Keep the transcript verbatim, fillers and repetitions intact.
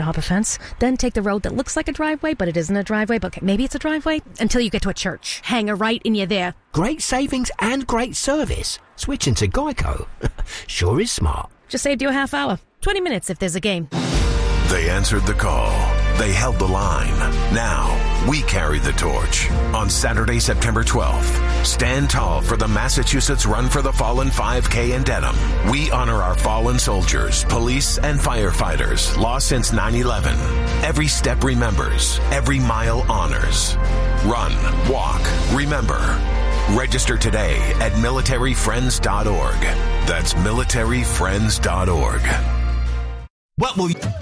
hop a fence, then take the road that looks like a driveway, but it isn't a driveway, but okay, maybe it's a driveway, until you get to a church. Hang a right and you're there. Great savings and great service. Switching to Geico sure is smart. Just saved you a half hour. twenty minutes if there's a game. They answered the call. They held the line. Now, we carry the torch. On Saturday, September twelfth, stand tall for the Massachusetts Run for the Fallen five K in Dedham. We honor our fallen soldiers, police, and firefighters lost since nine eleven. Every step remembers. Every mile honors. Run, walk, remember. Register today at military friends dot org. That's military friends dot org. What will you...